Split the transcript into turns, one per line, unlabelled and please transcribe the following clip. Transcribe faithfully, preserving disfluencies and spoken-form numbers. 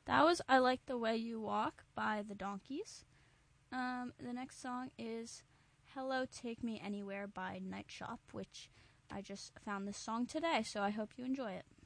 That was I Like the Way You Walk by the Donkeys. Um, the next song is Hello, Take Me Anywhere by Night Shop, which I just found this song today, so I hope you enjoy it.